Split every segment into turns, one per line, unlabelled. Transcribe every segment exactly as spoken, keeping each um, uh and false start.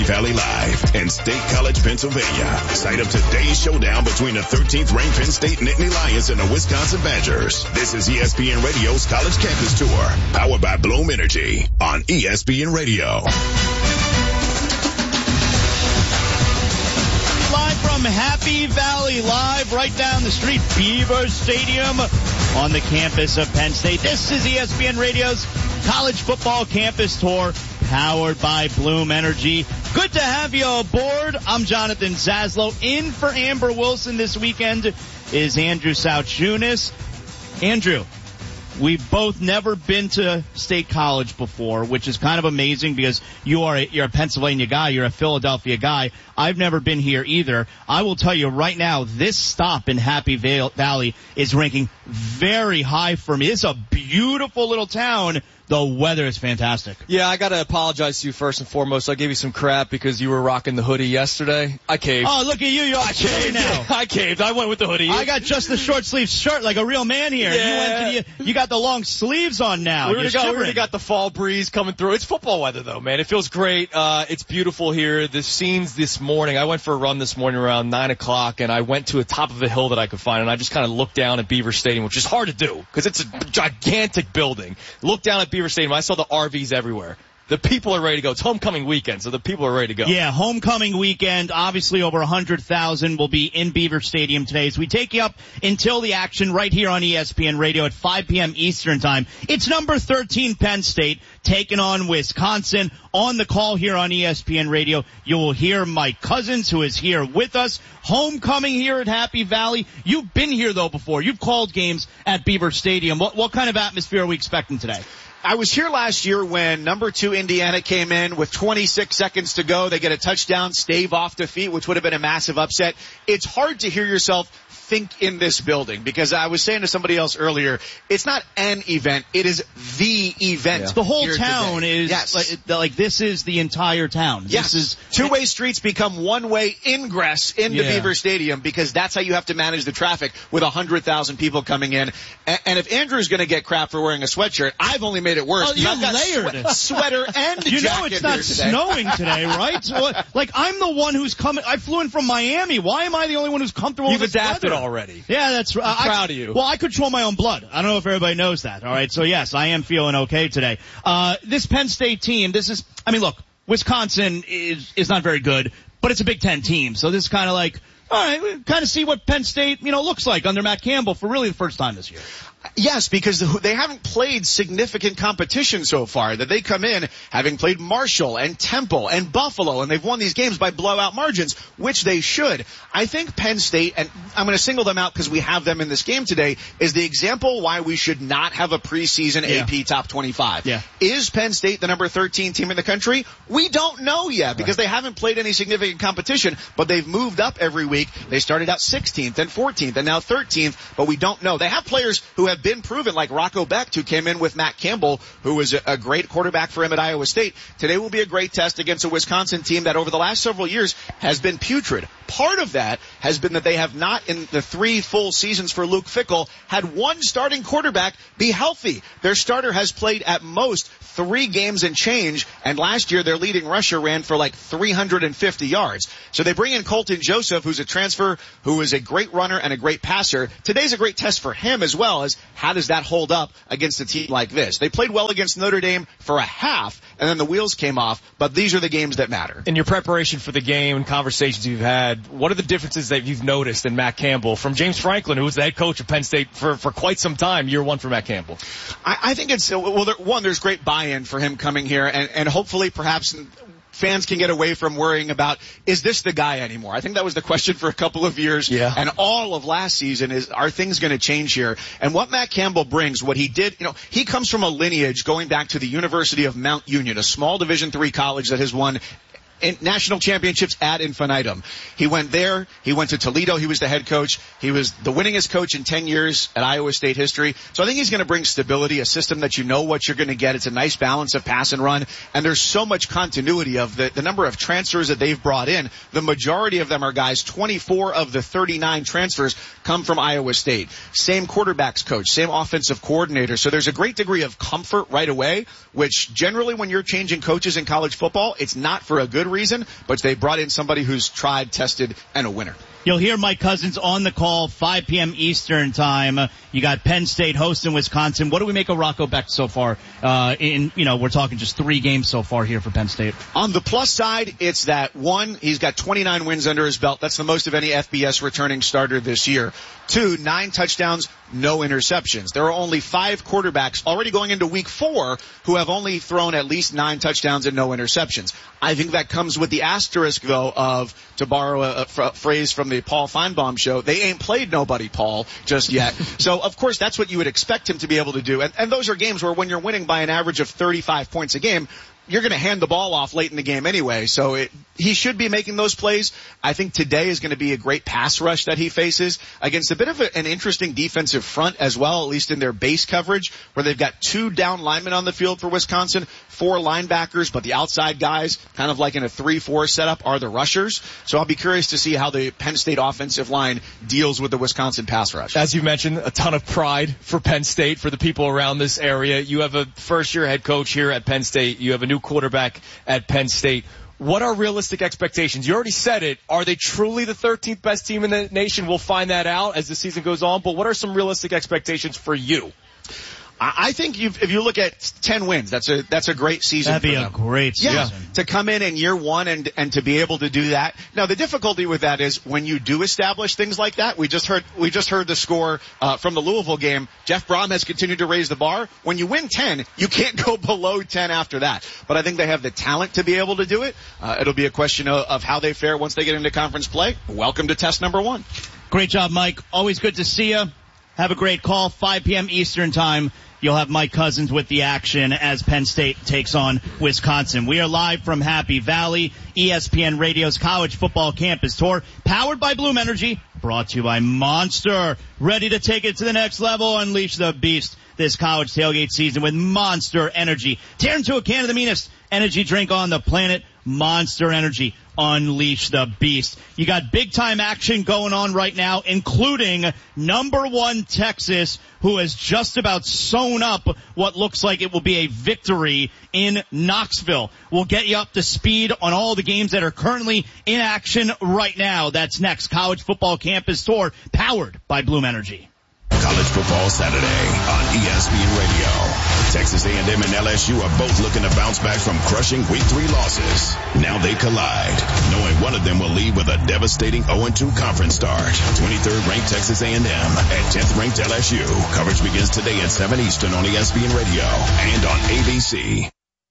Valley Live in State College, Pennsylvania. Site of today's showdown between the thirteenth ranked Penn State Nittany Lions and the Wisconsin Badgers. This is E S P N Radio's College Campus Tour, powered by Bloom Energy on E S P N Radio.
Live from Happy Valley, live right down the street, Beaver Stadium on the campus of Penn State. This is E S P N Radio's College Football Campus Tour, powered by Bloom Energy. Good to have you aboard. I'm Jonathan Zaslow. In for Amber Wilson this weekend is Andrew Souchunis. Andrew, we've both never been to State College before, which is kind of amazing because you are a, you're a Pennsylvania guy, you're a Philadelphia guy. I've never been here either. I will tell you right now, this stop in Happy Valley is ranking very high for me. It's a beautiful little town. The weather is fantastic.
Yeah, I gotta apologize to you first and foremost. I gave you some crap because you were rocking the hoodie yesterday. I caved.
Oh, look at you. You're I caved now.
I caved. I went with the hoodie.
I got just the short sleeve shirt like a real man here.
Yeah.
You went to the, you got the long sleeves on now.
We already, got, we already got the fall breeze coming through. It's football weather though, man. It feels great. Uh, it's beautiful here. The scenes this morning, I went for a run this morning around nine o'clock and I went to the top of a hill that I could find and I just kind of looked down at Beaver Stadium, which is hard to do because it's a gigantic building. Looked down at Beaver Stadium. I saw the R Vs everywhere. The people are ready to go. It's homecoming weekend, so the people are ready to go.
Yeah, homecoming weekend. Obviously, over one hundred thousand will be in Beaver Stadium today. So we take you up until the action right here on E S P N Radio at five p.m. Eastern Time. It's number thirteen Penn State taking on Wisconsin. On the call here on E S P N Radio, you will hear Mike Cousins, who is here with us. Homecoming here at Happy Valley. You've been here, though, before. You've called games at Beaver Stadium. What, what kind of atmosphere are we expecting today?
I was here last year when number two Indiana came in with twenty-six seconds to go. They get a touchdown, stave off defeat, which would have been a massive upset. It's hard to hear yourself think in this building because I was saying to somebody else earlier, it's not an event, it is the event.
Yeah. The whole town
today.
is
yes.
like, like this is the entire town.
Yes.
This is
two-way streets become one-way ingress into
yeah.
Beaver Stadium because that's how you have to manage the traffic with one hundred thousand people coming in. And, and if Andrew's going to get crap for wearing a sweatshirt, I've only made it worse.
Oh, you're
I've got
layered.
Swe- sweater and
you
jacket
know it's not
today.
snowing today, right? So, like I'm the one who's coming. I flew in from Miami. Why am I the only one who's comfortable
You've
with this
adapted
weather?
already.
Yeah, that's right.
I'm
I,
proud of you.
Well, I control my own blood. I don't know if everybody knows that. All right. So yes, I am feeling okay today. Uh, this Penn State team, this is, I mean, look, Wisconsin is, is not very good, but it's a Big Ten team. So this is kind of like, all right, we kind of see what Penn State, you know, looks like under Matt Campbell for really the first time this year.
Yes, because they haven't played significant competition so far. That they come in having played Marshall and Temple and Buffalo, and they've won these games by blowout margins, which they should. I think Penn State, and I'm going to single them out because we have them in this game today, is the example why we should not have a preseason yeah. A P top twenty-five.
Yeah.
Is Penn State the number thirteen team in the country? We don't know yet because right. they haven't played any significant competition, but they've moved up every week. They started out sixteenth and fourteenth and now thirteenth, but we don't know. They have players who have been proven, like Rocco Becht, who came in with Matt Campbell, who was a, a great quarterback for him at Iowa State. Today will be a great test against a Wisconsin team that over the last several years has been putrid. Part of that has been that they have not, in the three full seasons for Luke Fickell, had one starting quarterback be healthy. Their starter has played at most three games and change, and last year their leading rusher ran for like three hundred fifty yards. So they bring in Colton Joseph, who's a transfer, who is a great runner and a great passer. Today's a great test for him as well as how does that hold up against a team like this. They played well against Notre Dame for a half, and then the wheels came off, but these are the games that matter.
In your preparation for the game and conversations you've had, what are the differences that you've noticed in Matt Campbell from James Franklin, who was the head coach of Penn State for, for quite some time, year one for Matt Campbell?
I, I think it's, well, there, one, there's great buy-in for him coming here, and, and hopefully perhaps fans can get away from worrying about, is this the guy anymore? I think that was the question for a couple of years.
Yeah.
And all of last season is, are things going to change here? And what Matt Campbell brings, what he did, you know, he comes from a lineage going back to the University of Mount Union, a small Division three college that has won in national championships ad infinitum. He went there. He went to Toledo. He was the head coach. He was the winningest coach in ten years at Iowa State history. So I think he's going to bring stability, a system that you know what you're going to get. It's a nice balance of pass and run. And there's so much continuity of the, the number of transfers that they've brought in. The majority of them are guys, twenty-four of the thirty-nine transfers come from Iowa State. Same quarterbacks coach, same offensive coordinator. So there's a great degree of comfort right away, which generally when you're changing coaches in college football, it's not for a good good reason, but they brought in somebody who's tried, tested, and a winner.
You'll hear Mike Couzens on the call, five p.m. Eastern time. You got Penn State hosting Wisconsin. What do we make of Rocco Becht so far? Uh, in, you know, we're talking just three games so far here for Penn State.
On the plus side, it's that one, he's got twenty-nine wins under his belt. That's the most of any F B S returning starter this year. Two, nine touchdowns, no interceptions. There are only five quarterbacks already going into week four who have only thrown at least nine touchdowns and no interceptions. I think that comes with the asterisk, though, of, to borrow a, a phrase from the Paul Feinbaum show, they ain't played nobody, Paul, just yet. So, of course, that's what you would expect him to be able to do. And, and those are games where when you're winning by an average of thirty-five points a game, you're going to hand the ball off late in the game anyway. So it, he should be making those plays. I think today is going to be a great pass rush that he faces against a bit of a, an interesting defensive front as well, at least in their base coverage, where they've got two down linemen on the field for Wisconsin, four linebackers, but the outside guys, kind of like in a three four setup, are the rushers. So I'll be curious to see how the Penn State offensive line deals with the Wisconsin pass rush.
As you mentioned, a ton of pride for Penn State, for the people around this area. You have a first-year head coach here at Penn State. You have a new quarterback at Penn State. What are realistic expectations? You already said it. Are they truly the thirteenth best team in the nation? We'll find that out as the season goes on. But what are some realistic expectations for you?
I think you've, if you look at ten wins, that's a that's a great season.
That'd be
for
a
them.
great season.
Yeah, to come in in year one and and to be able to do that. Now the difficulty with that is when you do establish things like that. We just heard we just heard the score uh, from the Louisville game. Jeff Brom has continued to raise the bar. When you win ten, you can't go below ten after that. But I think they have the talent to be able to do it. Uh, it'll be a question of, of how they fare once they get into conference play. Welcome to test number one.
Great job, Mike. Always good to see you. Have a great call, five p.m. Eastern time. You'll have Mike Couzens with the action as Penn State takes on Wisconsin. We are live from Happy Valley, E S P N Radio's College Football Campus Tour, powered by Bloom Energy, brought to you by Monster. Ready to take it to the next level, unleash the beast this college tailgate season with Monster Energy. Tear into a can of the meanest energy drink on the planet, Monster Energy. Unleash the beast. You got big time action going on right now, including number one Texas, who has just about sewn up what looks like it will be a victory in Knoxville. We'll get you up to speed on all the games that are currently in action right now. That's next. College Football Campus Tour, powered by Bloom Energy.
College Football Saturday on E S P N Radio. Texas A and M and L S U are both looking to bounce back from crushing week three losses. Now they collide, knowing one of them will leave with a devastating oh and two conference start. twenty-third ranked Texas A and M at tenth ranked L S U. Coverage begins today at seven Eastern on E S P N Radio and on A B C.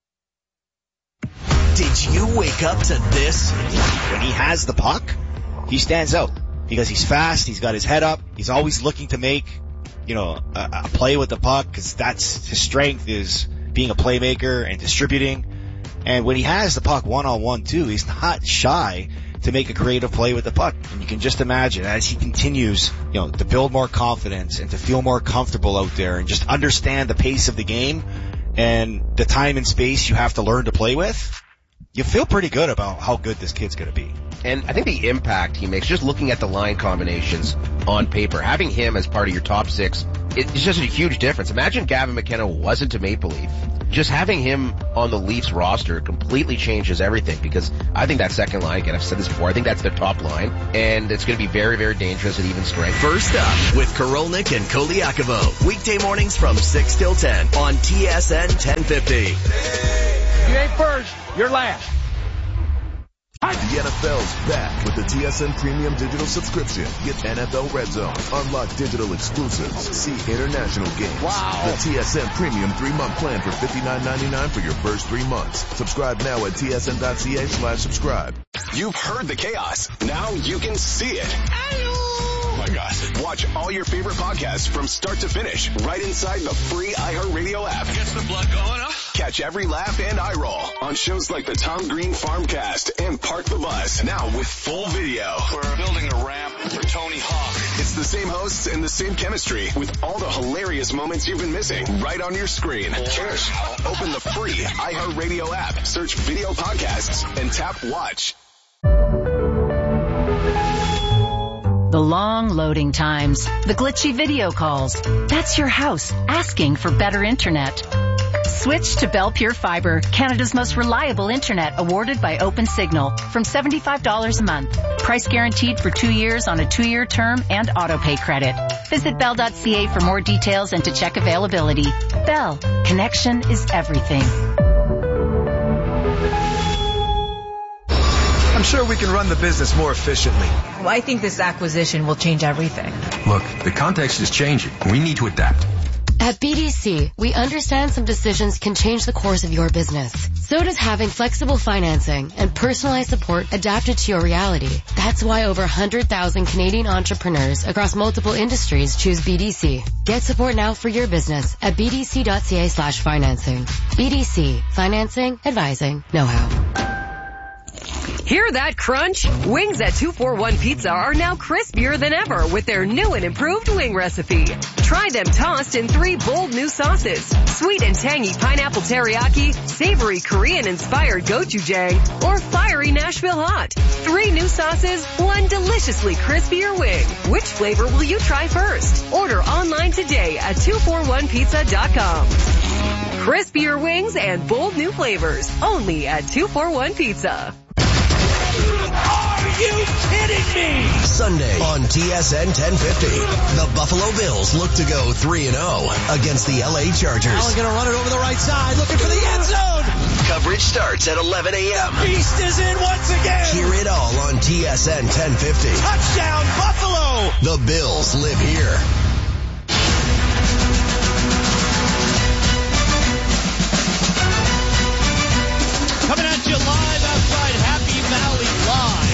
Did you wake up to this? When he has the puck, he stands out because he's fast, he's got his head up, he's always looking to make, you know, a, a play with the puck, because that's his strength, is being a playmaker and distributing. And when he has the puck one-on-one too, he's not shy to make a creative play with the puck. And you can just imagine as he continues, you know, to build more confidence and to feel more comfortable out there and just understand the pace of the game and the time and space you have to learn to play with, you feel pretty good about how good this kid's going to be.
And I think the impact he makes, just looking at the line combinations on paper, having him as part of your top six, it's just a huge difference. Imagine Gavin McKenna wasn't a Maple Leaf. Just having him on the Leafs roster completely changes everything, because I think that second line, again, I've said this before, I think that's their top line, and it's going to be very, very dangerous at even strength.
First up with Korolnik and Koliakovo. Weekday mornings from six till ten on T S N ten fifty.
You ain't first, you're last.
The N F L's back with the T S N Premium Digital Subscription. Get N F L Red Zone, unlock digital exclusives, see international games.
Wow.
The T S N Premium three-month plan for fifty-nine ninety-nine for your first three months. Subscribe now at T S N dot C A slash subscribe.
You've heard the chaos. Now you can see it. Oh my God. Watch all your favorite podcasts from start to finish right inside the free iHeartRadio app.
Gets the blood going, huh?
Catch every laugh and eye roll on shows like the Tom Green Farmcast and Park the Bus. Now with full video.
We're building a ramp for Tony Hawk.
It's the same hosts and the same chemistry with all the hilarious moments you've been missing right on your screen. Cheers. Open the free iHeartRadio app, search video podcasts, and tap watch.
The long loading times, the glitchy video calls. That's your house asking for better internet. Switch to Bell Pure Fiber, Canada's most reliable internet, awarded by OpenSignal, from seventy-five dollars a month. Price guaranteed for two years on a two-year term and auto-pay credit. Visit bell dot c a for more details and to check availability. Bell, connection is everything.
I'm sure we can run the business more efficiently.
Well, I think this acquisition will change everything.
Look, the context is changing. We need to adapt.
At B D C, we understand some decisions can change the course of your business. So does having flexible financing and personalized support adapted to your reality. That's why over one hundred thousand Canadian entrepreneurs across multiple industries choose B D C. Get support now for your business at b d c dot c a slash financing. B D C. Financing, advising, know-how.
Hear that crunch? Wings at two forty-one Pizza are now crispier than ever with their new and improved wing recipe. Try them tossed in three bold new sauces: sweet and tangy pineapple teriyaki, savory Korean-inspired gochujang, or fiery Nashville hot. Three new sauces, one deliciously crispier wing. Which flavor will you try first? Order online today at two forty-one pizza dot com. Crispier wings and bold new flavors, only at two forty-one Pizza.
Are you kidding me?
Sunday on T S N ten fifty, the Buffalo Bills look to go three and oh against the L A Chargers.
Allen going to run it over the right side, looking for the end zone.
Coverage starts at eleven a.m.
Beast is in once again.
Hear it all on T S N ten fifty.
Touchdown, Buffalo.
The Bills live here.
Coming at you live outside Happy Valley Live.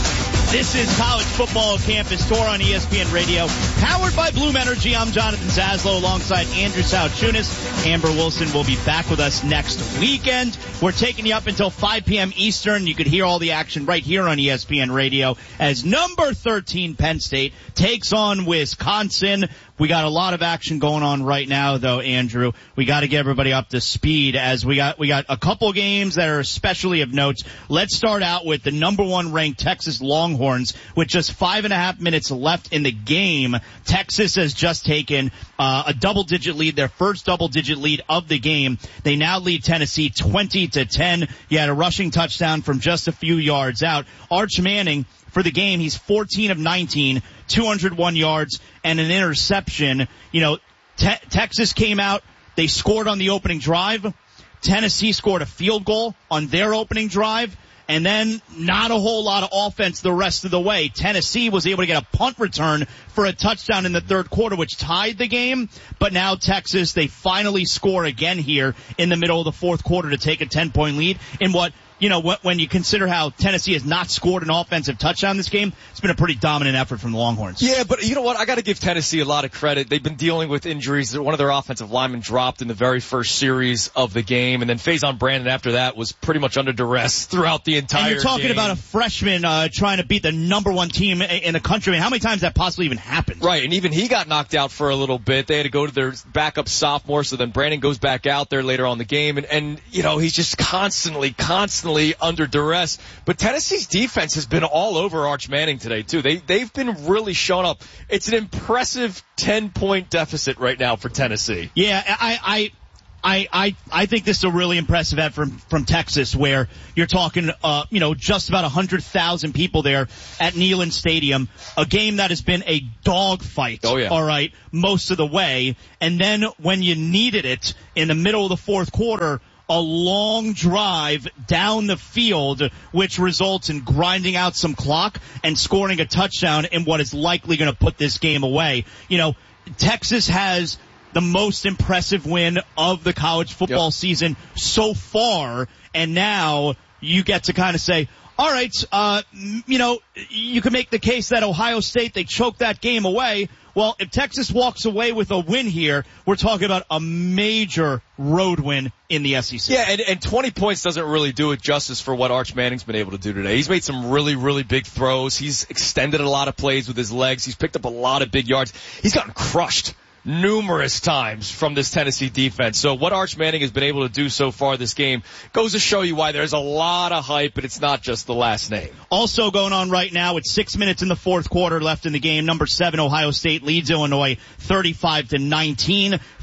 This is College Football Campus Tour on E S P N Radio, powered by Bloom Energy. I'm Jonathan Zaslow alongside Andrew Sauchunas. Amber Wilson will be back with us next weekend. We're taking you up until five p.m. Eastern. You could hear all the action right here on E S P N Radio as number thirteen Penn State takes on Wisconsin. We got a lot of action going on right now, though, Andrew. We got to get everybody up to speed as we got we got a couple games that are especially of note. Let's start out with the number one ranked Texas Longhorns with just five and a half minutes left in the game. Texas has just taken uh, a double-digit lead, their first double-digit lead of the game. They now lead Tennessee twenty to ten. You had a rushing touchdown from just a few yards out. Arch Manning, for the game, he's fourteen of nineteen, two hundred one yards, and an interception. You know, te- Texas came out, they scored on the opening drive. Tennessee scored a field goal on their opening drive, and then not a whole lot of offense the rest of the way. Tennessee was able to get a punt return for a touchdown in the third quarter, which tied the game. But now Texas, they finally score again here in the middle of the fourth quarter to take a ten-point lead in what, you know, when you consider how Tennessee has not scored an offensive touchdown this game, it's been a pretty dominant effort from the Longhorns.
Yeah, but you know what? I got to give Tennessee a lot of credit. They've been dealing with injuries. One of their offensive linemen dropped in the very first series of the game, and then Faison Brandon after that was pretty much under duress throughout the entire game.
And you're talking
game.
about a freshman uh, trying to beat the number one team in the country. I mean, how many times that possibly even happened?
Right, and even he got knocked out for a little bit. They had to go to their backup sophomore, so then Brandon goes back out there later on in the game, and, and you know, he's just constantly, constantly under duress. But Tennessee's defense has been all over Arch Manning today, too. They, they've been really showing up. It's an impressive ten-point deficit right now for Tennessee.
Yeah, I, I, I, I, I think this is a really impressive effort from, from Texas, where you're talking, uh, you know, just about one hundred thousand people there at Neyland Stadium, a game that has been a dogfight,
oh, yeah.
all right, most of the way. And then when you needed it in the middle of the fourth quarter, a long drive down the field, which results in grinding out some clock and scoring a touchdown in what is likely going to put this game away. You know, Texas has the most impressive win of the college football yep. season so far, and now you get to kind of say, all right, uh, you know, you can make the case that Ohio State, they choked that game away. Well, if Texas walks away with a win here, we're talking about a major road win in the S E C.
Yeah, and, and twenty points doesn't really do it justice for what Arch Manning's been able to do today. He's made some really, really big throws. He's extended a lot of plays with his legs. He's picked up a lot of big yards. He's gotten crushed numerous times from this Tennessee defense. So what Arch Manning has been able to do so far this game goes to show you why there's a lot of hype, but it's not just the last name.
Also going on right now, it's six minutes in the fourth quarter left in the game. Number seven, Ohio State leads Illinois thirty-five to nineteen.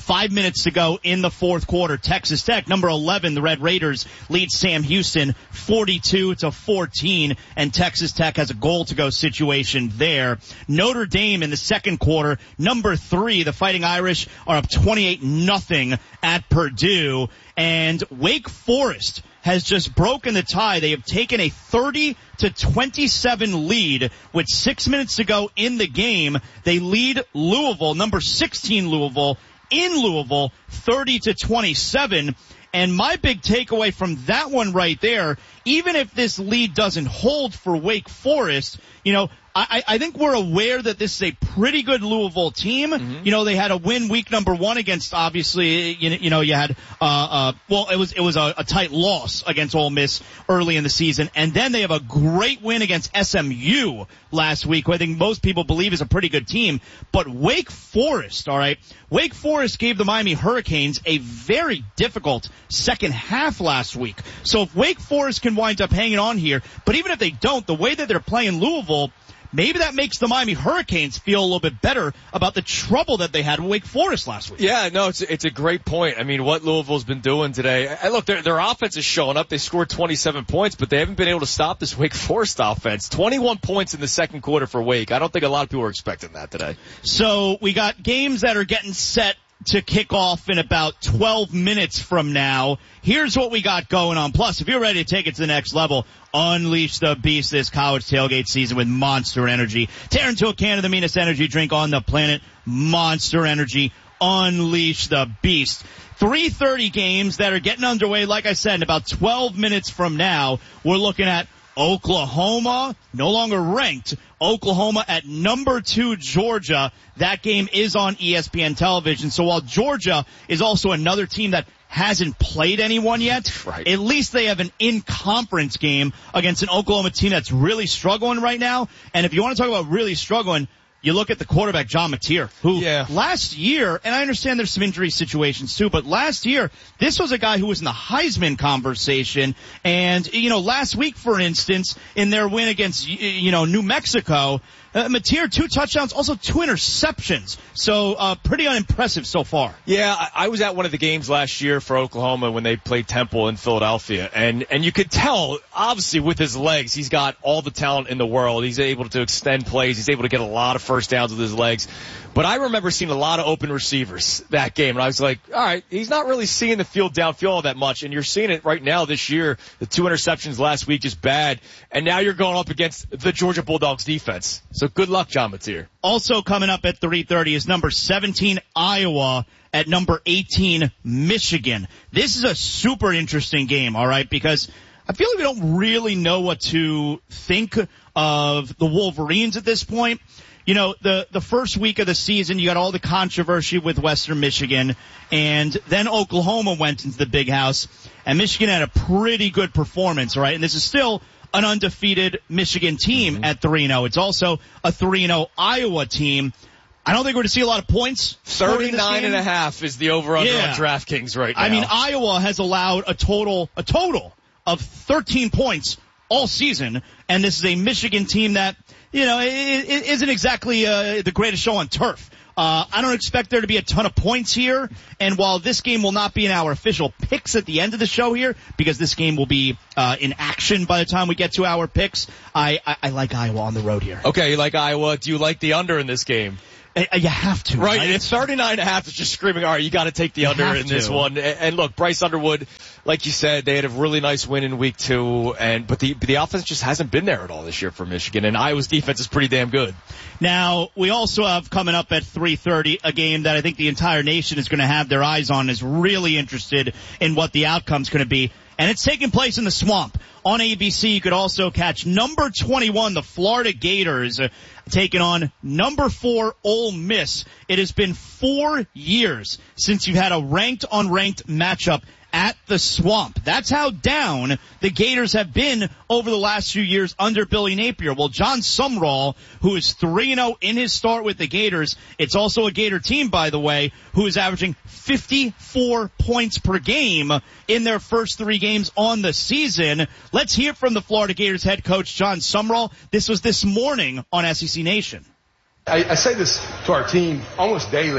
Five minutes to go in the fourth quarter. Texas Tech, number eleven, the Red Raiders, lead Sam Houston forty-two to fourteen, and Texas Tech has a goal-to-go situation there. Notre Dame in the second quarter, number three, the Fighting Irish are up twenty-eight nothing at Purdue, and Wake Forest has just broken the tie. They have taken a thirty to twenty-seven lead with six minutes to go in the game. They lead Louisville, number sixteen Louisville, in Louisville, thirty to twenty-seven. And my big takeaway from that one right there, even if this lead doesn't hold for Wake Forest, you know, I, I think we're aware that this is a pretty good Louisville team. Mm-hmm. You know, they had a win week number one against, obviously, you, you know, you had, uh, uh, well, it was, it was a, a tight loss against Ole Miss early in the season. And then they have a great win against S M U last week, who I think most people believe is a pretty good team. But Wake Forest, all right, Wake Forest gave the Miami Hurricanes a very difficult second half last week. So if Wake Forest can wind up hanging on here, but even if they don't, the way that they're playing Louisville, maybe that makes the Miami Hurricanes feel a little bit better about the trouble that they had with Wake Forest last week.
Yeah, no, it's it's a great point. I mean, what Louisville's been doing today. I, look, their their offense is showing up. They scored twenty-seven points, but they haven't been able to stop this Wake Forest offense. twenty-one points in the second quarter for Wake. I don't think a lot of people were expecting that today.
So we got games that are getting set to kick off in about twelve minutes from now. Here's what we got going on. Plus, if you're ready to take it to the next level, unleash the beast this college tailgate season with Monster Energy. Tear into a can of the meanest energy drink on the planet, Monster Energy. Unleash the beast. three thirty games that are getting underway, like I said, in about twelve minutes from now. We're looking at Oklahoma, no longer ranked. Oklahoma at number two Georgia. That game is on E S P N television. So while Georgia is also another team that hasn't played anyone yet, right, at least they have an in-conference game against an Oklahoma team that's really struggling right now. And if you want to talk about really struggling, you look at the quarterback, John Mateer, who yeah. last year, and I understand there's some injury situations too, but last year, this was a guy who was in the Heisman conversation. And, you know, last week, for instance, in their win against, you know, New Mexico, uh, Mateer, two touchdowns, also two interceptions. So, uh, pretty unimpressive so far.
Yeah, I, I was at one of the games last year for Oklahoma when they played Temple in Philadelphia. And, and you could tell, obviously, with his legs, he's got all the talent in the world. He's able to extend plays. He's able to get a lot of first downs with his legs. But I remember seeing a lot of open receivers that game, and I was like, all right, he's not really seeing the field downfield all that much, and you're seeing it right now this year. The two interceptions last week is bad, and now you're going up against the Georgia Bulldogs defense. So good luck, John Mateer.
Also coming up at three thirty is number seventeen Iowa at number eighteen Michigan. This is a super interesting game, all right, because I feel like we don't really know what to think of the Wolverines at this point. You know, the, the first week of the season, you got all the controversy with Western Michigan, and then Oklahoma went into the big house, and Michigan had a pretty good performance, right? And this is still an undefeated Michigan team mm-hmm. at three and oh. It's also a three and oh Iowa team. I don't think we're going to see a lot of points.
thirty-nine and a half is the over-under
yeah.
on DraftKings right now.
I mean, Iowa has allowed a total, a total of thirteen points all season, and this is a Michigan team that, you know, it, it isn't exactly uh, the greatest show on turf. Uh, I don't expect there to be a ton of points here, and while this game will not be in our official picks at the end of the show here, because this game will be uh, in action by the time we get to our picks, I, I, I like Iowa on the road here.
Okay, you like Iowa. Do you like the under in this game?
You have to,
right?
right?
It's thirty-nine and a half. It's just screaming, all right, you got to take the under in this
to.
one. And look, Bryce Underwood, like you said, they had a really nice win in week two, and but the the offense just hasn't been there at all this year for Michigan, and Iowa's defense is pretty damn good.
Now, we also have coming up at three thirty a game that I think the entire nation is going to have their eyes on, is really interested in what the outcome's going to be. And it's taking place in the Swamp. On A B C, you could also catch number twenty-one, the Florida Gators, uh, taking on number four, Ole Miss. It has been four years since you've had a ranked-unranked matchup at the Swamp. That's how down the Gators have been over the last few years under Billy Napier. Well, John Sumrall, who is three and oh in his start with the Gators, it's also a Gator team, by the way, who is averaging fifty-four points per game in their first three games on the season. Let's hear from the Florida Gators head coach, John Sumrall. This was this morning on S E C Nation.
I, I say this to our team almost daily.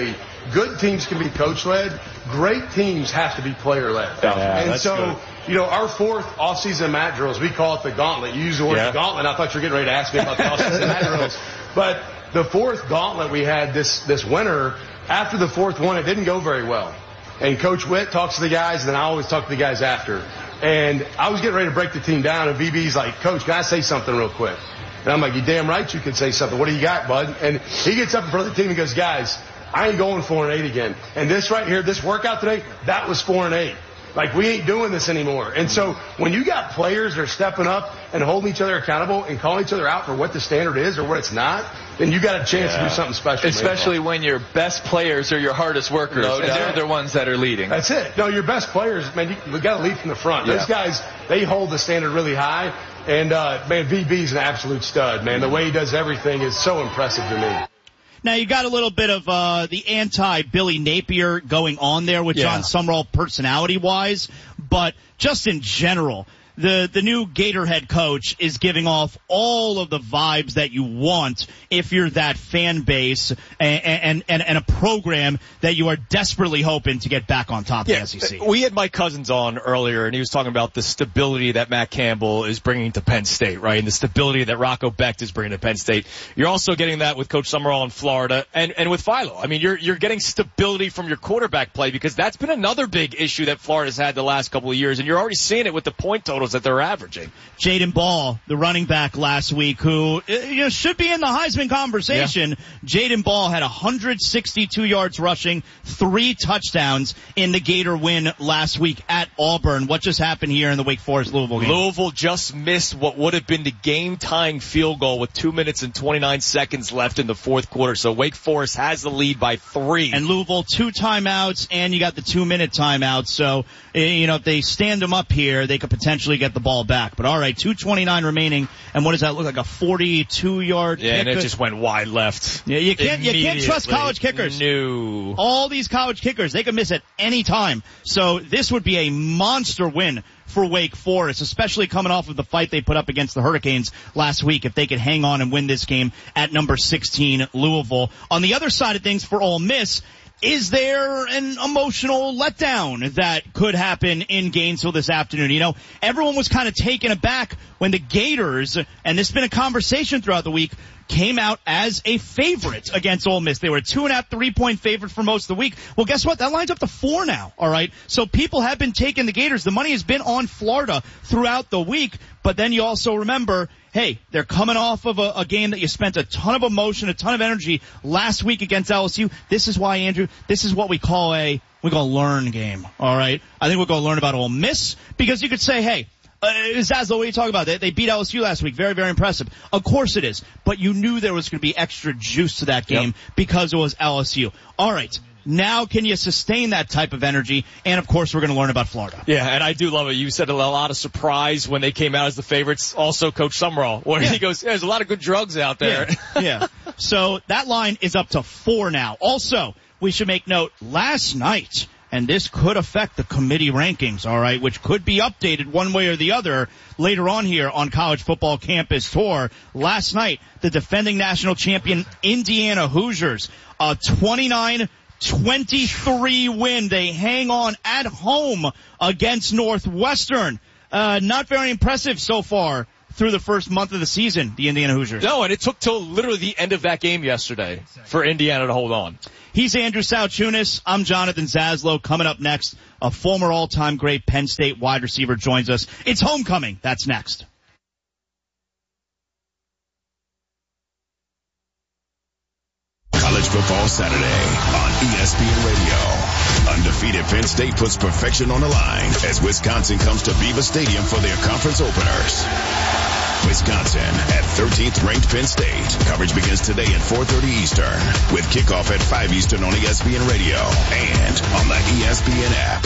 good teams can be coach-led. Great teams have to be player-led.
Yeah,
and
that's
so,
good.
you know, our fourth off-season mat drills, we call it the gauntlet. You use the word
Yeah.
gauntlet. I thought you were getting ready to ask me about the off-season mat drills. But the fourth gauntlet we had this, this winter, after the fourth one, it didn't go very well. And Coach Witt talks to the guys, and then I always talk to the guys after. And I was getting ready to break the team down, and V B's like, Coach, can I say something real quick? And I'm like, you damn right you can say something. What do you got, bud? And he gets up in front of the team and goes, guys, I ain't going four and eight again. And this right here, this workout today, that was four and eight. Like, we ain't doing this anymore. And so when you got players that are stepping up and holding each other accountable and calling each other out for what the standard is or what it's not, then you got a chance
Yeah.
to do something special.
Especially when your best players are your hardest workers,
No
and
doubt.
they're the ones that are leading.
That's it. No, your best players, man, you, you got to lead from the front. Those
Yeah.
guys, they hold the standard really high. And, uh, man, V B's an absolute stud, man. The way he does everything is so impressive to me.
Now, you got a little bit of uh the anti-Billy Napier going on there with
Yeah.
John Summerall personality-wise, but just in general, the the new Gator head coach is giving off all of the vibes that you want if you're that fan base and and and, and a program that you are desperately hoping to get back on top of the S E C.
We had Mike Cousins on earlier, and he was talking about the stability that Matt Campbell is bringing to Penn State, right? And the stability that Rocco Becht is bringing to Penn State. You're also getting that with Coach Summerall in Florida and, and with Philo. I mean, you're you're getting stability from your quarterback play because that's been another big issue that Florida's had the last couple of years, and you're already seeing it with the point totals that they're averaging.
Jaden Ball, the running back last week, who uh, you know should be in the Heisman conversation. Yeah. Jaden Ball had one hundred sixty-two yards rushing, three touchdowns in the Gator win last week at Auburn. What just happened here in the Wake Forest Louisville game?
Louisville just missed what would have been the game-tying field goal with two minutes and twenty-nine seconds left in the fourth quarter. So Wake Forest has the lead by three.
And Louisville, two timeouts, and you got the two-minute timeout. So, you know, if they stand them up here, they could potentially get the ball back. But all right, two twenty-nine remaining, and what does that look like? A forty-two yard
Yeah,
kick?
and it just went wide left.
Yeah, you can't you can't trust college kickers.
No.
All these college kickers, they can miss at any time. So this would be a monster win for Wake Forest, especially coming off of the fight they put up against the Hurricanes last week, if they could hang on and win this game at number sixteen, Louisville. On the other side of things for Ole Miss, is there an emotional letdown that could happen in Gainesville this afternoon? You know, everyone was kind of taken aback when the Gators, and this has been a conversation throughout the week, came out as a favorite against Ole Miss. They were a two and a half, three point favorite for most of the week. Well, guess what? That lines up to four now, all right? So people have been taking the Gators. The money has been on Florida throughout the week, but then you also remember, hey, they're coming off of a, a game that you spent a ton of emotion, a ton of energy last week against L S U. This is why, Andrew, this is what we call a, we're going to learn game, all right? I think we're going to learn about Ole Miss because you could say, hey, Uh, Zaslow, what are you talking about? They, they beat L S U last week. Very, very impressive. Of course it is. But you knew there was going to be extra juice to that game yep. because it was L S U. All right. Now can you sustain that type of energy? And, of course, we're going to learn about Florida.
Yeah, and I do love it. You said a lot of surprise when they came out as the favorites. Also, Coach Summerall, where yeah. he goes, there's a lot of good drugs out there.
Yeah. yeah. So that line is up to four now. Also, we should make note, last night, and this could affect the committee rankings, all right, which could be updated one way or the other later on here on College Football Campus Tour. Last night, the defending national champion Indiana Hoosiers, a twenty-nine twenty-three win. They hang on at home against Northwestern. Uh, not very impressive so far through the first month of the season, the Indiana Hoosiers.
No, and it took till literally the end of that game yesterday for Indiana to hold on.
He's Andrew Sauchunas. I'm Jonathan Zaslow. Coming up next, a former all-time great Penn State wide receiver joins us. It's homecoming. That's next.
College Football Saturday on E S P N Radio. Undefeated Penn State puts perfection on the line as Wisconsin comes to Beaver Stadium for their conference openers. Wisconsin at thirteenth ranked Penn State. Coverage begins today at four thirty Eastern with kickoff at five Eastern on E S P N Radio and on the E S P N app.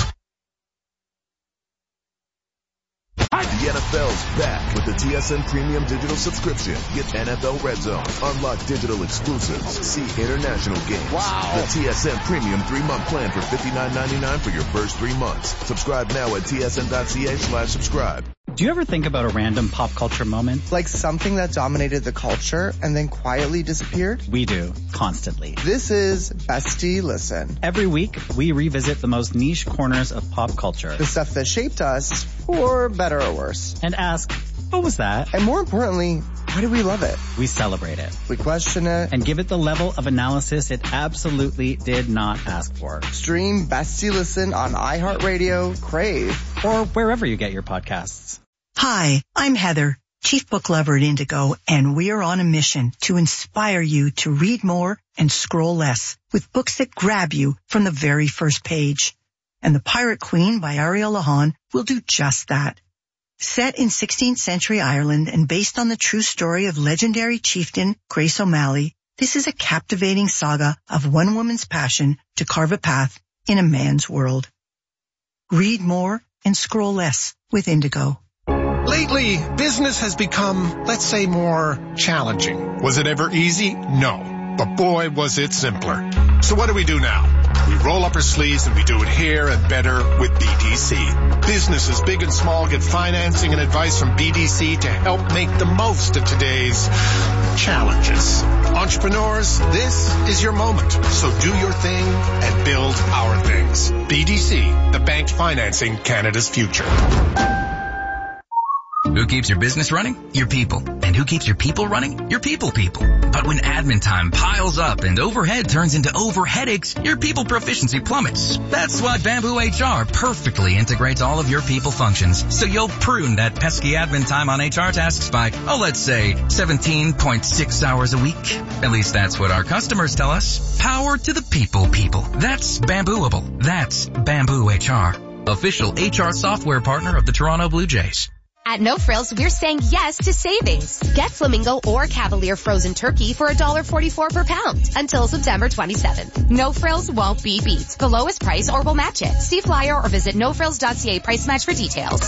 The N F L's back with the T S N Premium Digital Subscription. Get N F L Red Zone, unlock digital exclusives, see international games. Wow. The T S N Premium three-month plan for fifty-nine ninety-nine for your first three months. Subscribe now at T S N dot C A slash subscribe.
Do you ever think about a random pop culture moment?
Like something that dominated the culture and then quietly disappeared?
We do, constantly.
This is Bestie Listen.
Every week, we revisit the most niche corners of pop culture.
The stuff that shaped us, for better or worse.
And ask, what was that?
And more importantly, why do we love it?
We celebrate it.
We question it.
And give it the level of analysis it absolutely did not ask for.
Stream Bestie Listen on iHeartRadio, Crave,
or wherever you get your podcasts.
Hi, I'm Heather, Chief Book Lover at Indigo, and we are on a mission to inspire you to read more and scroll less with books that grab you from the very first page. And The Pirate Queen by Ariel Lahan will do just that. Set in sixteenth century Ireland and based on the true story of legendary chieftain Grace O'Malley, this is a captivating saga of one woman's passion to carve a path in a man's world. Read more and scroll less with Indigo.
Lately, business has become, let's say, more challenging. Was it ever easy? No. But boy, was it simpler. So what do we do now? We roll up our sleeves and we do it here and better with B D C. Businesses big and small get financing and advice from B D C to help make the most of today's challenges. Entrepreneurs, this is your moment. So do your thing and build our things. B D C, the bank financing Canada's future.
Who keeps your business running? Your people. And who keeps your people running? Your people people. But when admin time piles up and overhead turns into over headaches, your people proficiency plummets. That's why Bamboo H R perfectly integrates all of your people functions. So you'll prune that pesky admin time on H R tasks by, oh, let's say seventeen point six hours a week. At least that's what our customers tell us. Power to the people people. That's Bambooable. That's Bamboo H R. Official H R software partner of the Toronto Blue Jays.
At No Frills, we're saying yes to savings. Get Flamingo or Cavalier frozen turkey for one dollar forty-four per pound until September twenty-seventh. No Frills won't be beat. The lowest price or we'll match it. See flyer or visit no frills dot c a price match for details.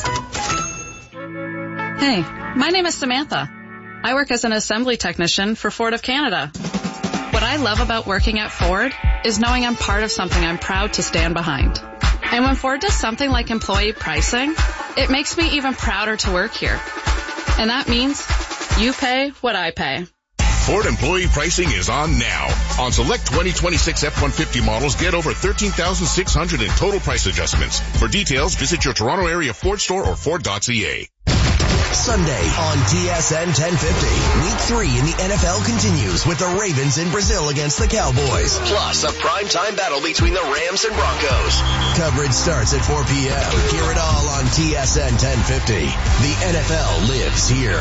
Hey, my name is Samantha. I work as an assembly technician for Ford of Canada. What I love about working at Ford is knowing I'm part of something I'm proud to stand behind. And when Ford does something like employee pricing, it makes me even prouder to work here. And that means you pay what I pay.
Ford employee pricing is on now. On select twenty twenty-six F one fifty models, get over thirteen thousand six hundred in total price adjustments. For details, visit your Toronto area Ford store or Ford dot c a.
Sunday on T S N ten fifty. Week three in the N F L continues with the Ravens in Brazil against the Cowboys. Plus a primetime battle between the Rams and Broncos. Coverage starts at four p.m. Hear it all on T S N ten fifty. The N F L lives here.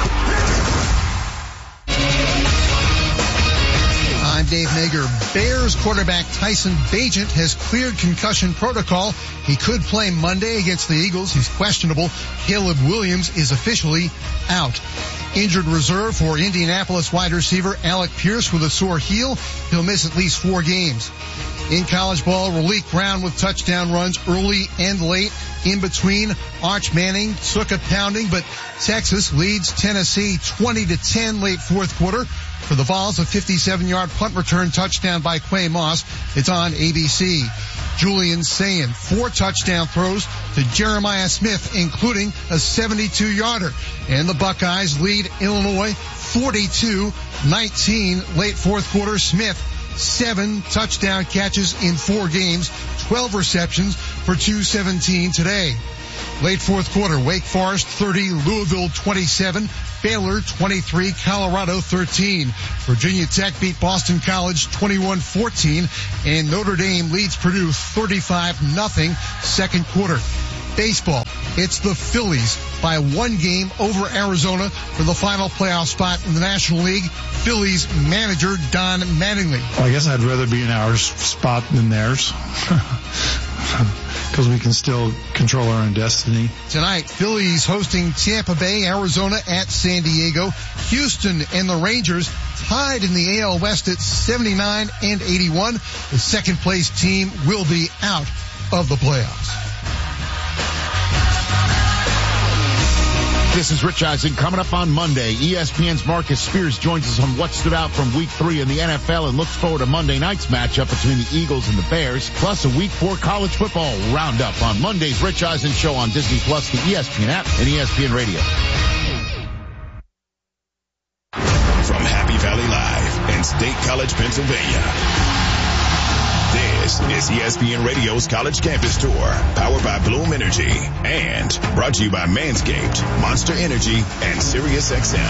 I'm Dave Nager. Bears quarterback Tyson Bagent has cleared concussion protocol. He could play Monday against the Eagles. He's questionable. Caleb Williams is officially out. Injured reserve for Indianapolis wide receiver Alec Pierce with a sore heel. He'll miss at least four games. In college ball, Raleigh Brown with touchdown runs early and late. In between, Arch Manning took a pounding, but Texas leads Tennessee twenty to ten late fourth quarter. For the Vols, a fifty-seven-yard punt return touchdown by Quay Moss. It's on A B C. Julian Sayin, four touchdown throws to Jeremiah Smith, including a seventy-two-yarder. And the Buckeyes lead Illinois forty-two nineteen late fourth quarter. Smith, seven touchdown catches in four games, twelve receptions for two seventeen today. Late fourth quarter, Wake Forest thirty, Louisville twenty-seven, Baylor twenty-three, Colorado thirteen. Virginia Tech beat Boston College twenty-one fourteen, and Notre Dame leads Purdue thirty-five nothing second quarter. Baseball, it's the Phillies by one game over Arizona for the final playoff spot in the National League. Phillies manager Don Mattingly.
Well, I guess I'd rather be in our spot than theirs. Because we can still control our own destiny.
Tonight, Phillies hosting Tampa Bay, Arizona at San Diego. Houston and the Rangers tied in the A L West at seventy-nine and eighty-one. The second place team will be out of the playoffs.
This is Rich Eisen. Coming up on Monday, E S P N's Marcus Spears joins us on what stood out from week three in the N F L and looks forward to Monday night's matchup between the Eagles and the Bears, plus a week four college football roundup on Monday's Rich Eisen Show on Disney Plus, the E S P N app, and E S P N Radio.
From Happy Valley Live in State College, Pennsylvania. This is E S P N Radio's College Campus Tour, powered by Bloom Energy, and brought to you by Manscaped, Monster Energy, and SiriusXM.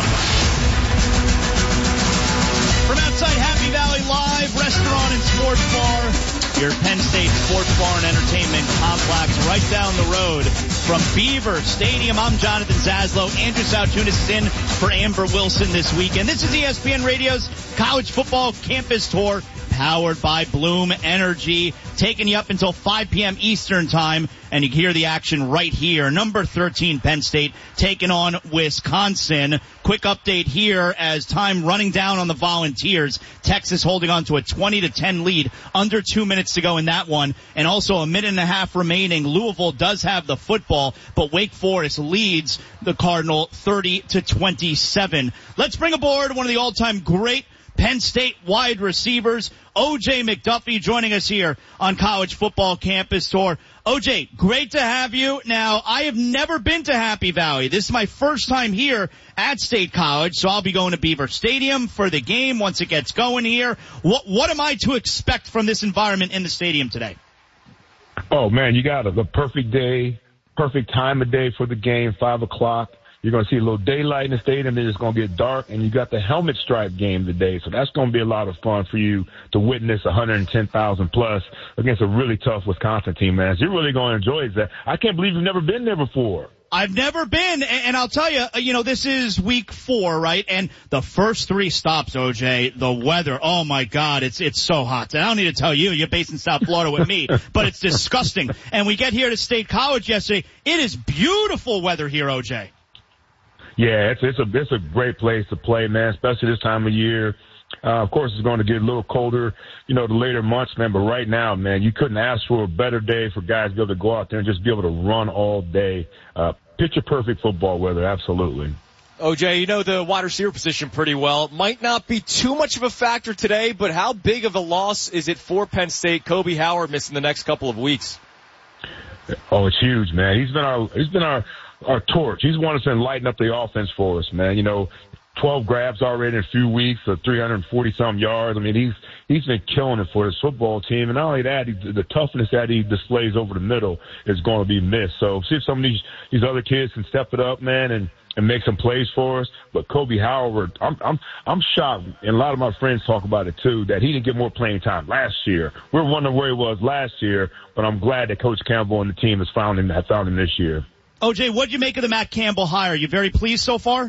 From outside Happy Valley Live, restaurant and sports bar, your Penn State sports bar and entertainment complex right down the road from Beaver Stadium. I'm Jonathan Zaslow. Andrew Sautunis is in for Amber Wilson this week. And this is E S P N Radio's College Football Campus Tour, powered by Bloom Energy, taking you up until five p.m. Eastern time, and you can hear the action right here. Number thirteen, Penn State, taking on Wisconsin. Quick update here as time running down on the Volunteers. Texas holding on to a twenty to ten lead, under two minutes to go in that one, and also a minute and a half remaining. Louisville does have the football, but Wake Forest leads the Cardinal thirty to twenty-seven. Let's bring aboard one of the all-time great Penn State wide receivers, O J McDuffie, joining us here on College Football Campus Tour. O J, great to have you. Now, I have never been to Happy Valley. This is my first time here at State College, so I'll be going to Beaver Stadium for the game once it gets going here. What, what am I to expect from this environment in the stadium today?
Oh, man, you got a, the perfect day, perfect time of day for the game, five o'clock. You're going to see a little daylight in the stadium, then it's going to get dark, and you got the helmet stripe game today. So that's going to be a lot of fun for you to witness one hundred ten thousand plus against a really tough Wisconsin team, man. So you're really going to enjoy that. I can't believe you've never been there before.
I've never been, and I'll tell you, you know, this is week four, right? And the first three stops, O J, the weather, oh my God, it's it's so hot. I don't need to tell you, you're based in South Florida with me, but it's disgusting. And we get here to State College yesterday. It is beautiful weather here, O J.
Yeah, it's it's a it's a great place to play, man, especially this time of year. Uh, of course, it's going to get a little colder, you know, the later months, man. But right now, man, you couldn't ask for a better day for guys to be able to go out there and just be able to run all day. Uh, picture perfect football weather, absolutely.
O J, you know the wide receiver position pretty well. Might not be too much of a factor today, but how big of a loss is it for Penn State? Kobe Howard missing the next couple of weeks.
Oh, it's huge, man. He's been our he's been our our torch. He's one that's been lighting up the offense for us, man. You know, twelve grabs already in a few weeks, so three hundred forty some yards. I mean, he's he's been killing it for his football team, and not only that, he, the toughness that he displays over the middle is going to be missed. So see if some of these these other kids can step it up, man, and and make some plays for us. But Kobe Howard, I'm I'm I'm shocked, and a lot of my friends talk about it too, that he didn't get more playing time last year. We're wondering where he was last year, but I'm glad that Coach Campbell and the team has found him have found him this year.
O J, what'd you make of the Matt Campbell hire? You very pleased so far?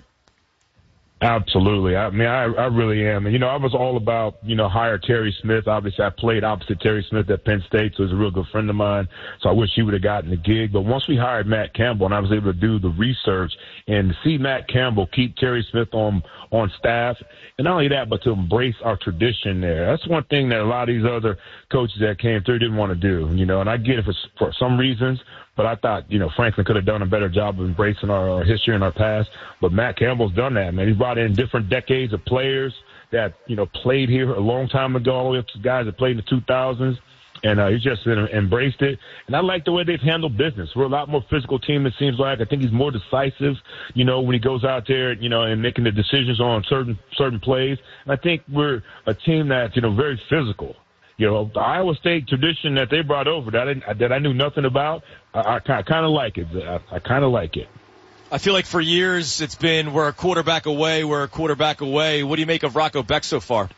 Absolutely. I mean, I, I really am. And, you know, I was all about, you know, hire Terry Smith. Obviously, I played opposite Terry Smith at Penn State, so he's a real good friend of mine. So I wish he would have gotten the gig. But once we hired Matt Campbell and I was able to do the research and see Matt Campbell keep Terry Smith on on staff, and not only that, but to embrace our tradition there. That's one thing that a lot of these other coaches that came through didn't want to do, you know, and I get it for, for some reasons. But I thought, you know, Franklin could have done a better job of embracing our, our history and our past. But Matt Campbell's done that, man. He's brought in different decades of players that, you know, played here a long time ago, all the way up to guys that played in the two thousands. And uh, he's just embraced it. And I like the way they've handled business. We're a lot more physical team, it seems like. I think he's more decisive, you know, when he goes out there, you know, and making the decisions on certain certain plays. And I think we're a team that's, you know, very physical. You know, the Iowa State tradition that they brought over that I, didn't, that I knew nothing about, I, I kind of like it. I, I kind of like it.
I feel like for years it's been we're a quarterback away, we're a quarterback away. What do you make of Rocco Beck so far?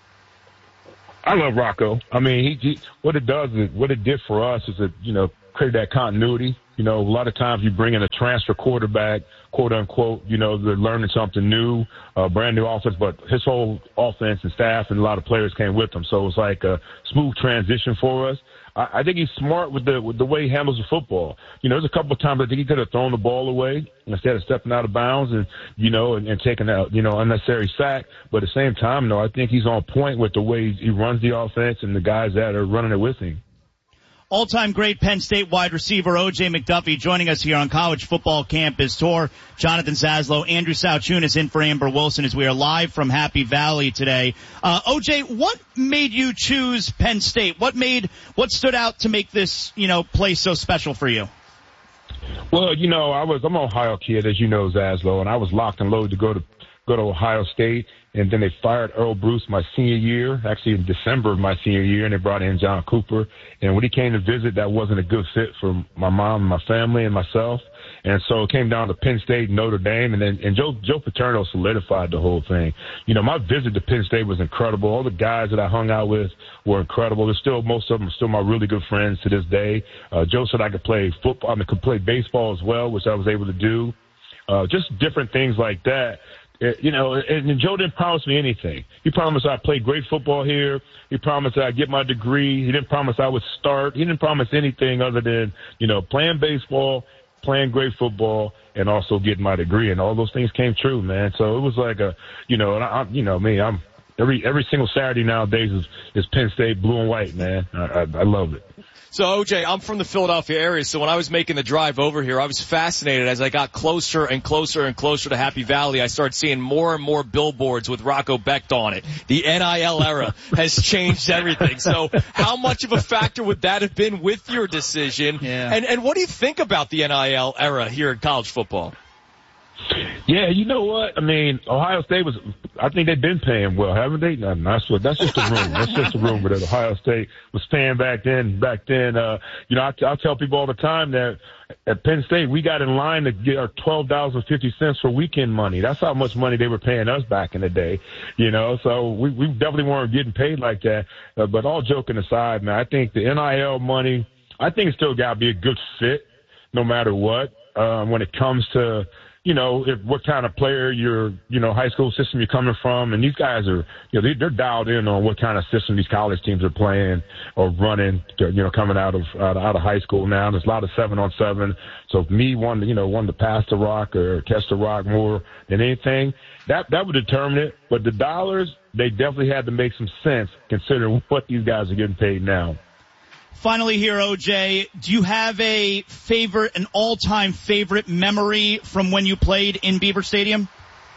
I love Rocco. I mean, he, he what it does is what it did for us is it, you know, create that continuity. You know, a lot of times you bring in a transfer quarterback, quote unquote, you know, they're learning something new, a brand new offense, but his whole offense and staff and a lot of players came with him. So it was like a smooth transition for us. I, I think he's smart with the with the way he handles the football. You know, there's a couple of times I think he could have thrown the ball away instead of stepping out of bounds and, you know, and, and taking out, you know, unnecessary sack. But at the same time, though, I think he's on point with the way he runs the offense and the guys that are running it with him.
All-time great Penn State wide receiver O J McDuffie joining us here on College Football Campus Tour. Jonathan Zaslow, Andrew Sauchunas in for Amber Wilson as we are live from Happy Valley today. Uh, O J, what made you choose Penn State? What made, what stood out to make this, you know, place so special for you?
Well, you know, I was, I'm an Ohio kid, as you know, Zaslow, and I was locked and loaded to go to, go to Ohio State. And then they fired Earl Bruce my senior year, actually in December of my senior year, and they brought in John Cooper. And when he came to visit, that wasn't a good fit for my mom and my family and myself. And so it came down to Penn State and Notre Dame, and then and Joe Joe Paterno solidified the whole thing. You know, my visit to Penn State was incredible. All the guys that I hung out with were incredible. They're still, most of them are still my really good friends to this day. Uh, Joe said I could play football, I mean, could play baseball as well, which I was able to do. Uh, just different things like that. You know, and Joe didn't promise me anything. He promised I'd play great football here. He promised I'd get my degree. He didn't promise I would start. He didn't promise anything other than, you know, playing baseball, playing great football, and also getting my degree. And all those things came true, man. So it was like a, you know, and I, you know, me, I'm every every single Saturday nowadays is, is Penn State blue and white, man. I, I, I love it.
So, O J, I'm from the Philadelphia area, so when I was making the drive over here, I was fascinated as I got closer and closer and closer to Happy Valley. I started seeing more and more billboards with Rocco Becht on it. The N I L era has changed everything. So how much of a factor would that have been with your decision?
Yeah.
And, and what do you think about the N I L era here in college football?
Yeah, you know what? I mean, Ohio State was, I think they've been paying well, haven't they? No, that's what, that's just a rumor. That's just a rumor that Ohio State was paying back then. Back then, uh, you know, I, I tell people all the time that at Penn State, we got in line to get our twelve dollars and fifty cents for weekend money. That's how much money they were paying us back in the day, you know, so we, we definitely weren't getting paid like that. Uh, but all joking aside, man, I think the N I L money, I think it still got to be a good fit no matter what, uh, when it comes to, you know, if what kind of player your, you know, high school system you're coming from. And these guys are, you know, they, they're dialed in on what kind of system these college teams are playing or running, you know, coming out of, out of, out of high school now. There's a lot of seven on seven. So if me wanting, you know, wanting to pass the rock or catch the rock more than anything, that, that would determine it. But the dollars, they definitely had to make some sense considering what these guys are getting paid now.
Finally here, O J, do you have a favorite, an all-time favorite memory from when you played in Beaver Stadium?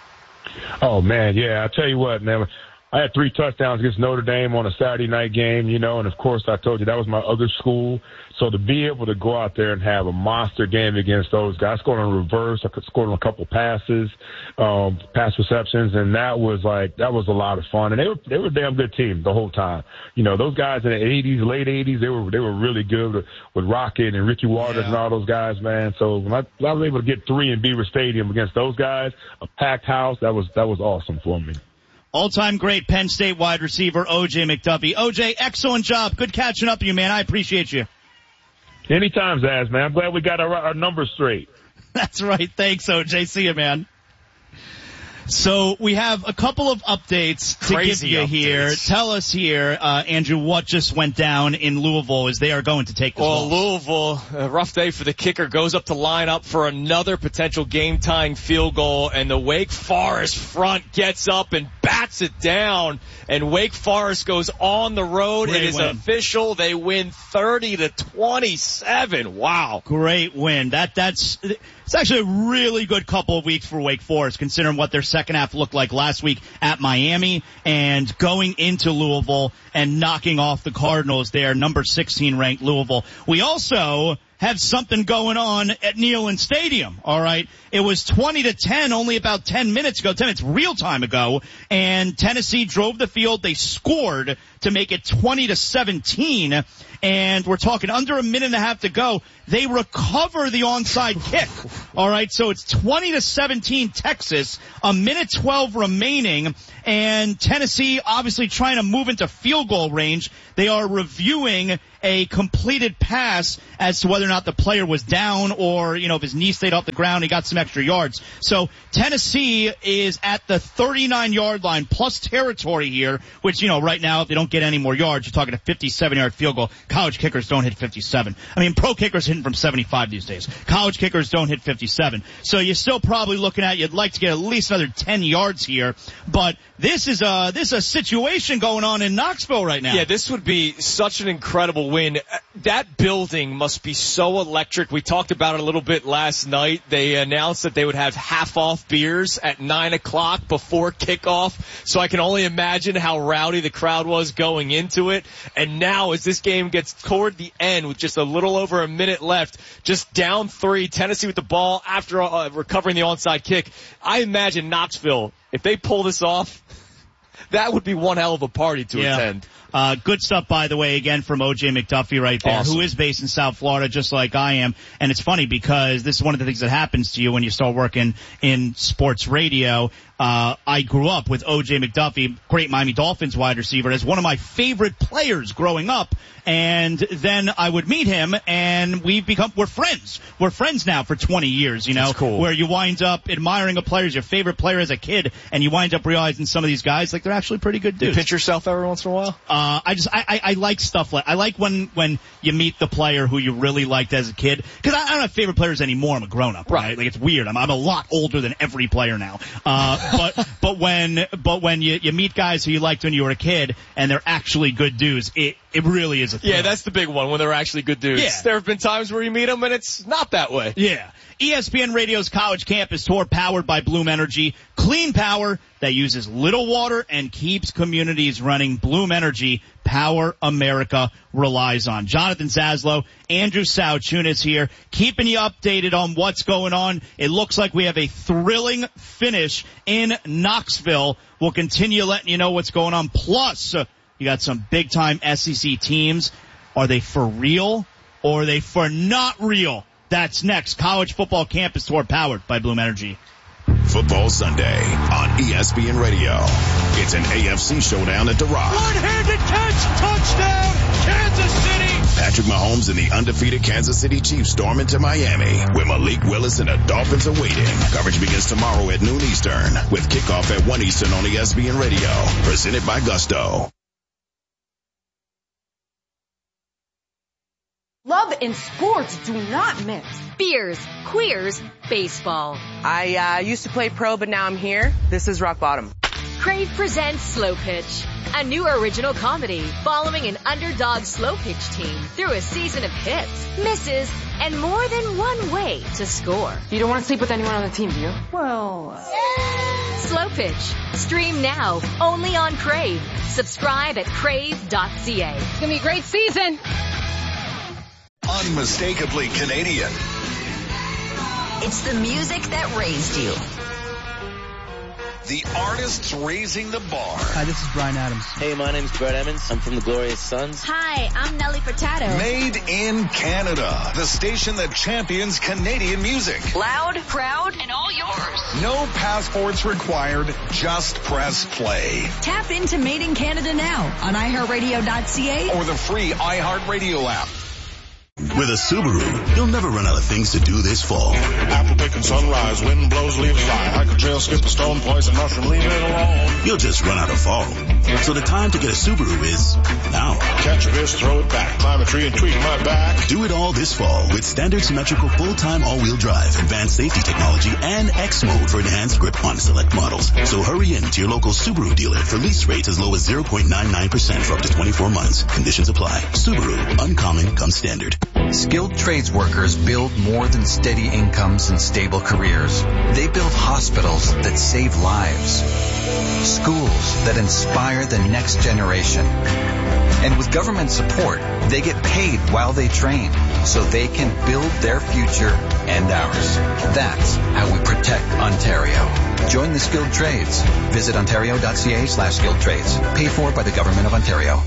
Oh, man, yeah. I'll tell you what, man. I had three touchdowns against Notre Dame on a Saturday night game, you know, and, of course, I told you that was my other school. So to be able to go out there and have a monster game against those guys, I scored on reverse, I scored on a couple passes, um, pass receptions, and that was like, that was a lot of fun. And they were, they were a damn good team the whole time. You know, those guys in the eighties, late eighties, they were, they were really good with, with Rocket and Ricky Waters yeah. and all those guys, man. So when I, when I was able to get three in Beaver Stadium against those guys, a packed house, that was, that was awesome for me.
All-time great Penn State wide receiver O J McDuffie. O J, excellent job. Good catching up with you, man. I appreciate you.
Anytime, Zaz, man. I'm glad we got our, our numbers straight.
That's right. Thanks, O J. See you, man. So we have a couple of updates to
Crazy
give you
updates.
here. Tell us here, uh, Andrew, what just went down in Louisville as they are going to take this
Well,
loss.
Louisville, a rough day for the kicker, goes up to line up for another potential game-tying field goal, and the Wake Forest front gets up and bats it down, and Wake Forest goes on the road.
Great
it is
win.
official. They win thirty to twenty-seven. Wow.
Great win. That, that's, it's actually a really good couple of weeks for Wake Forest, considering what their second half looked like last week at Miami and going into Louisville and knocking off the Cardinals there, number sixteen ranked Louisville. We also have something going on at Neyland Stadium, all right? It was twenty to ten only about ten minutes ago, ten minutes real time ago, and Tennessee drove the field. They scored to make it twenty to seventeen, and we're talking under a minute and a half to go. They recover the onside kick, all right? So it's twenty to seventeen Texas, a minute twelve remaining, and Tennessee obviously trying to move into field goal range. They are reviewing a completed pass as to whether or not the player was down or, you know, if his knee stayed off the ground, he got some extra yards. So Tennessee is at the thirty-nine yard line plus territory here, which, you know, right now if they don't get any more yards, you're talking a fifty-seven yard field goal. College kickers don't hit fifty-seven. I mean, pro kickers hitting from seventy-five these days. College kickers don't hit fifty-seven. So you're still probably looking at, you'd like to get at least another ten yards here, but this is a, this is a situation going on in Knoxville right now.
Yeah, this would be such an incredible win. That building must be so electric. We talked about it a little bit last night. They announced that they would have half-off beers at nine o'clock before kickoff, so I can only imagine how rowdy the crowd was going into it. And now as this game gets toward the end with just a little over a minute left, just down three, Tennessee with the ball after uh, recovering the onside kick, I imagine Knoxville, if they pull this off, that would be one hell of a party to
yeah.
attend.
Uh, good stuff, by the way, again, from O J McDuffie right there,
awesome.
Who is based in South Florida, just like I am. And it's funny because this is one of the things that happens to you when you start working in sports radio. Uh, I grew up with O J McDuffie, great Miami Dolphins wide receiver, as one of my favorite players growing up. And then I would meet him, and we've become, we're friends. We're friends now for twenty years, you know,
That's cool.
Where you wind up admiring a player as your favorite player as a kid, and you wind up realizing some of these guys, like, they're actually pretty good dudes.
You pinch yourself every once in a while?
Uh, I just, I, I, I like stuff like, I like when, when you meet the player who you really liked as a kid. Cause I, I don't have favorite players anymore. I'm a grown up, right? right? Like, it's weird. I'm, I'm a lot older than every player now. Uh, but, but when, but when you, you meet guys who you liked when you were a kid and they're actually good dudes, it, it really is a thrill.
Yeah, that's the big one, when they're actually good dudes.
Yeah.
There have been times where you meet them and it's not that way.
Yeah. E S P N Radio's College Campus Tour, powered by Bloom Energy. Clean power that uses little water and keeps communities running. Bloom Energy, power America relies on. Jonathan Zaslow, Andrew Sauchunas here, keeping you updated on what's going on. It looks like we have a thrilling finish in Knoxville. We'll continue letting you know what's going on. Plus, uh, you got some big-time S E C teams. Are they for real or are they for not real? That's next. College Football Campus Tour, powered by Bloom Energy.
Football Sunday on E S P N Radio. It's an A F C showdown at the Rock.
One-handed catch, touchdown, Kansas City.
Patrick Mahomes and the undefeated Kansas City Chiefs storm into Miami, where Malik Willis and the Dolphins are waiting. Coverage begins tomorrow at noon Eastern, with kickoff at one Eastern on E S P N Radio. Presented by Gusto.
Love and sports do not mix.
Beers, queers, baseball.
I uh, used to play pro, but now I'm here. This is rock bottom.
Crave presents Slow Pitch, a new original comedy following an underdog slow pitch team through a season of hits, misses, and more than one way to score.
You don't want to sleep with anyone on the team, do you? Well...
Slow Pitch. Stream now, only on Crave. Subscribe at crave dot c a.
It's going to be a great season.
Unmistakably Canadian.
It's the music that raised you.
The artists raising the bar.
Hi, this is Brian Adams.
Hey, my name's Brett Emmons. I'm from the Glorious Sons.
Hi, I'm Nelly Furtado.
Made in Canada. The station that champions Canadian music.
Loud, proud, and all yours.
No passports required. Just press play.
Tap into Made in Canada now on i heart radio dot c a
or the free iHeartRadio app.
With a Subaru, you'll never run out of things to do this fall.
Apple picking sunrise, wind blows, leaves fly. I could trail, skip a stone, poison mushroom, leave it alone.
You'll just run out of fall. So the time to get a Subaru is now.
Catch a fish, throw it back, climb a tree and tweak my back.
Do it all this fall with standard symmetrical full-time all-wheel drive, advanced safety technology, and X mode for enhanced grip on select models. So hurry in to your local Subaru dealer for lease rates as low as zero point nine nine percent for up to twenty-four months. Conditions apply. Subaru, uncommon comes standard.
Skilled trades workers build more than steady incomes and stable careers. They build hospitals that save lives, schools that inspire the next generation. And with government support, they get paid while they train so they can build their future and ours. That's how we protect Ontario. Join the skilled trades. Visit ontario dot c a slash skilled trades. Paid for by the Government of Ontario.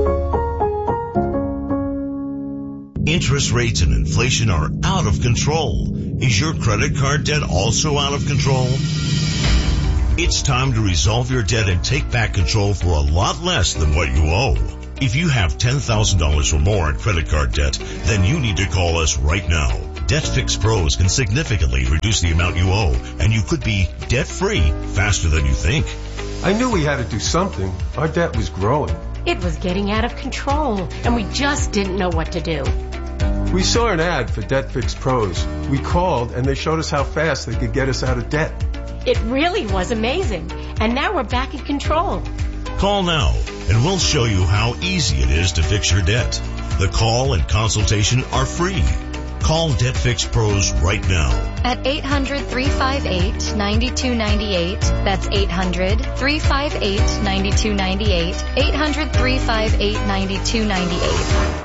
Interest rates and inflation are out of control. Is your credit card debt also out of control? It's time to resolve your debt and take back control for a lot less than what you owe. If you have ten thousand dollars or more in credit card debt, then you need to call us right now. Debt Fix Pros can significantly reduce the amount you owe, and you could be debt-free faster than you think.
I knew we had to do something. Our debt was growing.
It was getting out of control, and we just didn't know what to do.
We saw an ad for Debt Fix Pros. We called, and they showed us how fast they could get us out of debt.
It really was amazing, and now we're back in control.
Call now, and we'll show you how easy it is to fix your debt. The call and consultation are free. Call Debt Fix Pros right now.
At eight hundred, three five eight, nine two nine eight. That's eight hundred, three five eight, nine two nine eight. eight hundred, three five eight, nine two nine eight.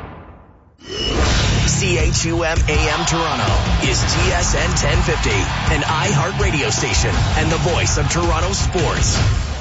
C H U M A M Toronto is T S N ten fifty, an iHeart radio station and the voice of Toronto sports.